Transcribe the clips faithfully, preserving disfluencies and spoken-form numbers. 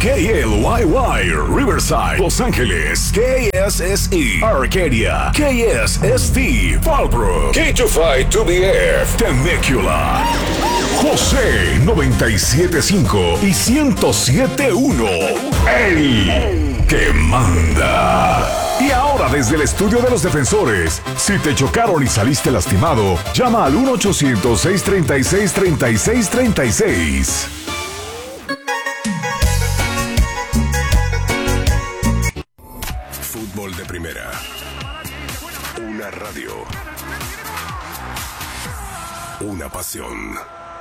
K L Y Y, Riverside, Los Ángeles, K S S E, Arcadia, K S S T, Fallbrook, K veinticinco two B F, Temecula, José noventa y siete punto cinco y ciento siete punto uno, el que manda. Y ahora desde el estudio de los defensores, si te chocaron y saliste lastimado, llama al uno ochocientos, seiscientos treinta y seis, treinta y seis treinta y seis. Fútbol de primera. Una radio. Una pasión.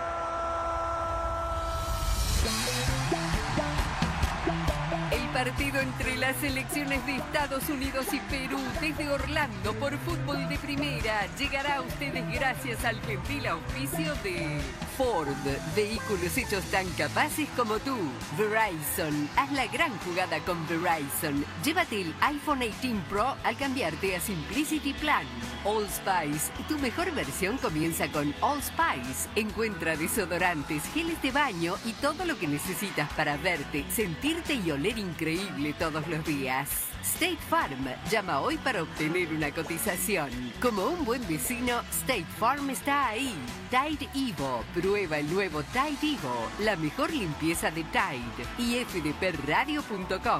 Partido entre las selecciones de Estados Unidos y Perú desde Orlando por Fútbol de Primera llegará a ustedes gracias al gentil auspicio de Ford, vehículos hechos tan capaces como tú. Verizon, haz la gran jugada con Verizon. Llévate el iPhone dieciocho Pro al cambiarte a Simplicity Plan. Allspice, tu mejor versión comienza con Allspice. Encuentra desodorantes, geles de baño y todo lo que necesitas para verte, sentirte y oler increíble todos los días. State Farm, llama hoy para obtener una cotización. Como un buen vecino, State Farm está ahí. Tide Evo, prueba el nuevo Tide Evo, la mejor limpieza de Tide. Y f d p radio punto com.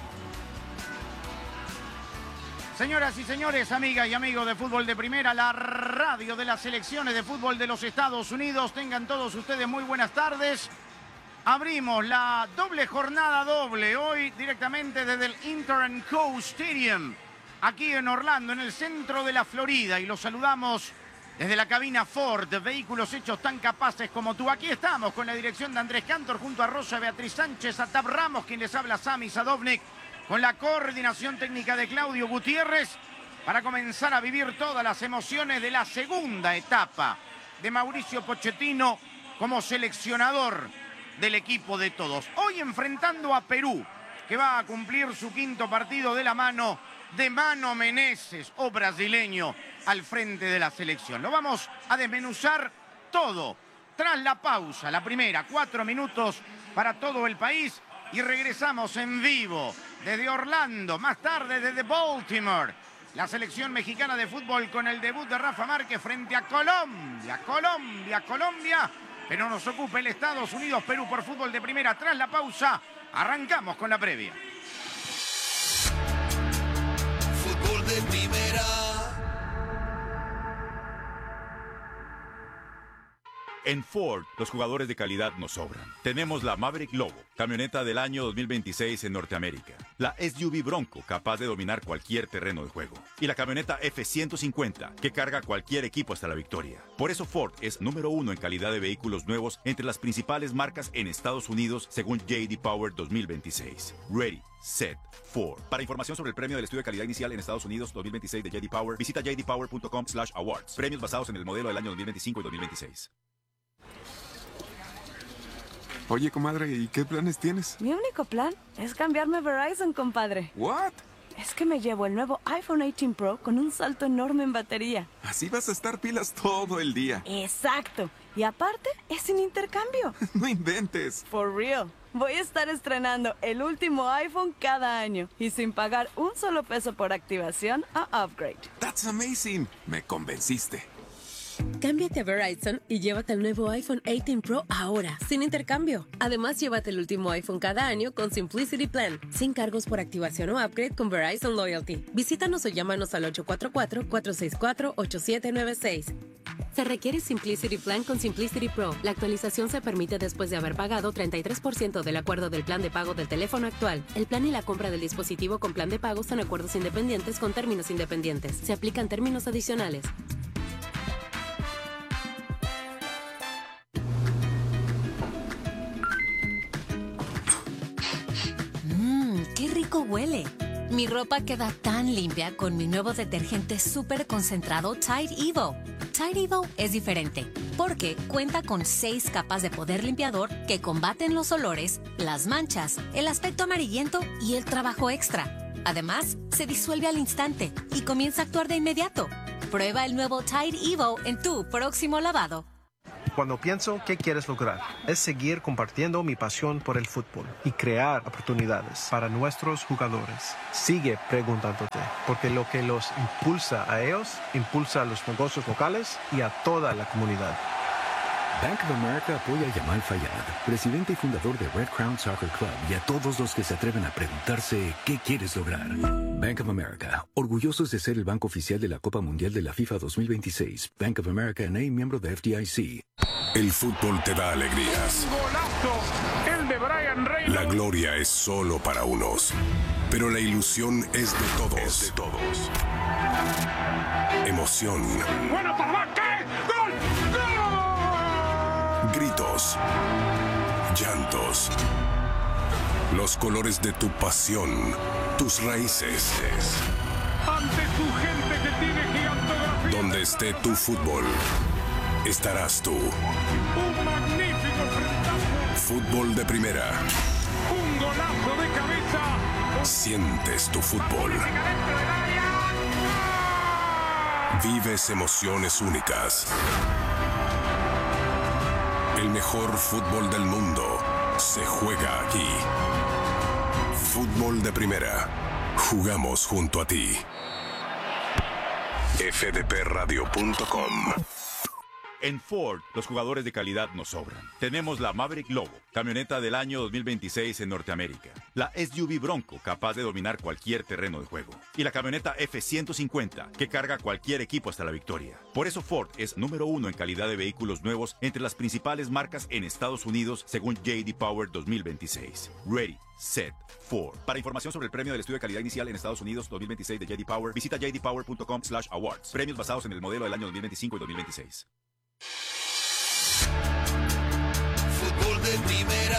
Señoras y señores, amigas y amigos de Fútbol de Primera, la radio de las selecciones de fútbol de los Estados Unidos, tengan todos ustedes muy buenas tardes. Abrimos la doble jornada doble hoy directamente desde el Inter and Co Stadium, aquí en Orlando, en el centro de la Florida, y los saludamos desde la cabina Ford, vehículos hechos tan capaces como tú. Aquí estamos con la dirección de Andrés Cantor, junto a Rosa Beatriz Sánchez, a Tab Ramos, quien les habla, Sami Sadovnik, con la coordinación técnica de Claudio Gutiérrez, para comenzar a vivir todas las emociones de la segunda etapa de Mauricio Pochettino como seleccionador del equipo de todos. Hoy enfrentando a Perú, que va a cumplir su quinto partido de la mano de Mano Menezes, o brasileño, al frente de la selección. Lo vamos a desmenuzar todo tras la pausa, la primera, cuatro minutos para todo el país, y regresamos en vivo desde Orlando, más tarde desde Baltimore. La selección mexicana de fútbol con el debut de Rafa Márquez frente a Colombia, Colombia, Colombia. Pero nos ocupa el Estados Unidos-Perú por Fútbol de Primera. Tras la pausa, arrancamos con la previa. Fútbol de Primera. En Ford, los jugadores de calidad nos sobran. Tenemos la Maverick Lobo, camioneta del año dos mil veintiséis en Norteamérica. La S U V Bronco, capaz de dominar cualquier terreno de juego. Y la camioneta F ciento cincuenta, que carga cualquier equipo hasta la victoria. Por eso Ford es número uno en calidad de vehículos nuevos entre las principales marcas en Estados Unidos, según J D Power dos mil veintiséis. Ready, set, Ford. Para información sobre el premio del estudio de calidad inicial en Estados Unidos dos mil veintiséis de J D Power, visita j d power punto com slash awards. Premios basados en el modelo del año dos mil veinticinco y dos mil veintiséis. Oye, comadre, ¿y qué planes tienes? Mi único plan es cambiarme a Verizon, compadre. ¿What? Es que me llevo el nuevo iPhone dieciocho Pro con un salto enorme en batería. Así vas a estar pilas todo el día. Exacto. Y aparte, es sin intercambio. No inventes. For real. Voy a estar estrenando el último iPhone cada año y sin pagar un solo peso por activación a upgrade. That's amazing. Me convenciste. Cámbiate a Verizon y llévate el nuevo iPhone dieciocho Pro ahora, sin intercambio. Además, llévate el último iPhone cada año con Simplicity Plan, sin cargos por activación o upgrade con Verizon Loyalty. Visítanos o llámanos al ocho cuatro cuatro, cuatro seis cuatro, ocho siete nueve seis. Se requiere Simplicity Plan con Simplicity Pro. La actualización se permite después de haber pagado treinta y tres por ciento del acuerdo del plan de pago del teléfono actual. El plan y la compra del dispositivo con plan de pago son acuerdos independientes con términos independientes. Se aplican términos adicionales. ¡Qué rico huele! Mi ropa queda tan limpia con mi nuevo detergente súper concentrado Tide Evo. Tide Evo es diferente porque cuenta con seis capas de poder limpiador que combaten los olores, las manchas, el aspecto amarillento y el trabajo extra. Además, se disuelve al instante y comienza a actuar de inmediato. Prueba el nuevo Tide Evo en tu próximo lavado. cuando pienso qué quieres lograr, es seguir compartiendo mi pasión por el fútbol y crear oportunidades para nuestros jugadores. Sigue preguntándote, porque lo que los impulsa a ellos, impulsa a los negocios locales y a toda la comunidad. Bank of America apoya a Yamal Fayad, presidente y fundador de Red Crown Soccer Club, y a todos los que se atreven a preguntarse qué quieres lograr. Bank of America, orgullosos de ser el banco oficial de la Copa Mundial de la FIFA dos mil veintiséis. Bank of America N A, miembro de F D I C. El fútbol te da alegrías. Golazo, el de Brian Reynolds. La gloria es solo para unos, pero la ilusión es de todos. Es de todos. Emoción. Bueno, papá, ¿qué? ¡Gol! ¡Gol! Gritos. Llantos. Los colores de tu pasión. Tus raíces. Ante tu gente que tiene gigantografía. Donde esté tu fútbol, estarás tú. Un magnífico frentazo. Fútbol de primera. Un golazo de cabeza. Sientes tu fútbol. Vives emociones únicas. El mejor fútbol del mundo se juega aquí. Fútbol de primera. Jugamos junto a ti. F D P radio punto com. En Ford, los jugadores de calidad nos sobran. Tenemos la Maverick Lobo, camioneta del año dos mil veintiséis en Norteamérica. La S U V Bronco, capaz de dominar cualquier terreno de juego. Y la camioneta F ciento cincuenta, que carga cualquier equipo hasta la victoria. Por eso Ford es número uno en calidad de vehículos nuevos entre las principales marcas en Estados Unidos, según J D Power dos mil veintiséis. Ready, set, Ford. Para información sobre el premio del estudio de calidad inicial en Estados Unidos dos mil veintiséis de J D Power, visita j d power punto com slash awards. Premios basados en el modelo del año dos mil veinticinco y dos mil veintiséis. Fútbol de primera.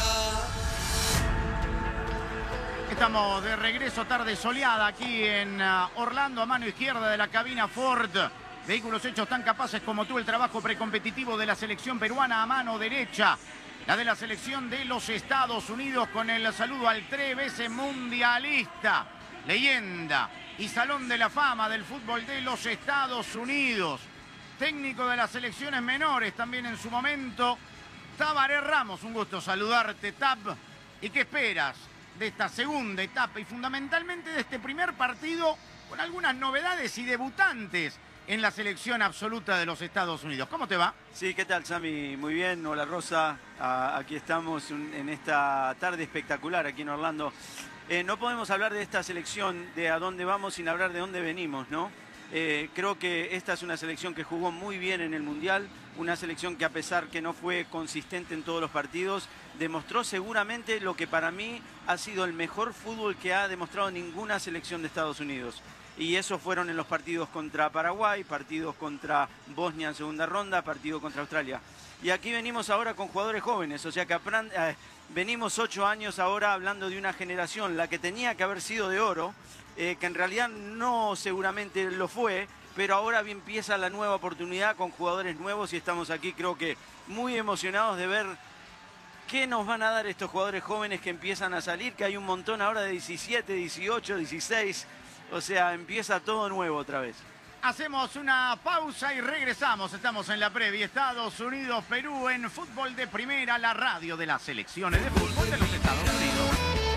Estamos de regreso, tarde soleada aquí en uh, Orlando, a mano izquierda de la cabina Ford. Vehículos hechos tan capaces como tú, el trabajo precompetitivo de la selección peruana a mano derecha. La de la selección de los Estados Unidos, con el saludo al tres veces mundialista, leyenda y salón de la fama del fútbol de los Estados Unidos. Técnico de las selecciones menores también en su momento, Tabaré Ramos. Un gusto saludarte, Tab. ¿Y qué esperas de esta segunda etapa y fundamentalmente de este primer partido con algunas novedades y debutantes en la selección absoluta de los Estados Unidos? ¿Cómo te va? Sí, ¿qué tal, Sammy? Muy bien. Hola, Rosa. Ah, aquí estamos en esta tarde espectacular aquí en Orlando. Eh, no podemos hablar de esta selección, de a dónde vamos, sin hablar de dónde venimos, ¿no? Eh, creo que esta es una selección que jugó muy bien en el Mundial, una selección que, a pesar que no fue consistente en todos los partidos, demostró seguramente lo que para mí ha sido el mejor fútbol que ha demostrado ninguna selección de Estados Unidos. Y esos fueron en los partidos contra Paraguay, partidos contra Bosnia en segunda ronda, partido contra Australia. Y aquí venimos ahora con jugadores jóvenes, o sea que eh, venimos ocho años ahora hablando de una generación, la que tenía que haber sido de oro, Eh, que en realidad no seguramente lo fue, pero ahora empieza la nueva oportunidad con jugadores nuevos y estamos aquí, creo que muy emocionados de ver qué nos van a dar estos jugadores jóvenes que empiezan a salir, que hay un montón ahora de diecisiete, dieciocho, dieciséis, o sea, empieza todo nuevo otra vez. Hacemos una pausa y regresamos. Estamos en la previa. Estados Unidos, Perú en Fútbol de Primera, la radio de las selecciones de fútbol de los Estados Unidos.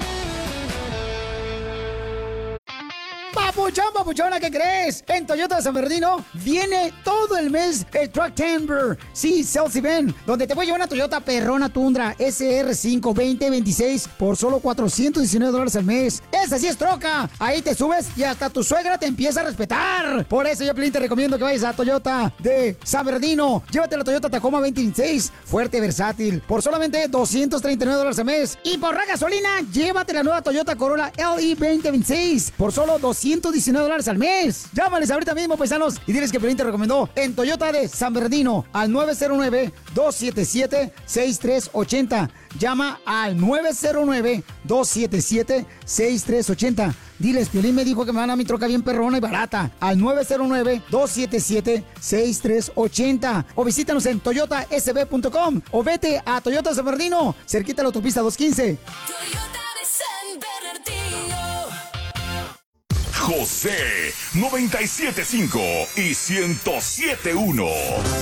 Papuchón, papuchona, ¿qué crees? En Toyota de San Bernardino viene todo el mes el Trucktember. Sí, Sales Event, donde te voy a llevar una Toyota perrona Tundra S R cinco veinte veintiséis por solo cuatrocientos diecinueve dólares al mes. ¡Esa sí es troca! Ahí te subes y hasta tu suegra te empieza a respetar. Por eso yo, Pelín, te recomiendo que vayas a Toyota de San Bernardino. Llévate la Toyota Tacoma veinte veintiséis, fuerte, versátil, por solamente doscientos treinta y nueve dólares al mes. Y por la gasolina, llévate la nueva Toyota Corolla L E veinte veintiséis por solo doscientos diecinueve dólares al mes. Llámales ahorita mismo, paisanos, y diles que Pelín te recomendó en Toyota de San Bernardino al nueve cero nueve, dos siete siete, seis tres ocho cero. Llama al nueve cero nueve, dos siete siete, seis tres ocho cero. Diles, Piolín me dijo que me van a mi troca bien perrona y barata. Al nueve cero nueve, dos siete siete, seis tres ocho cero. O visítanos en toyota s b punto com. O vete a Toyota San Bernardino, cerquita de la autopista doscientos quince. Toyota de San Bernardino. José noventa y siete punto cinco y ciento siete punto uno.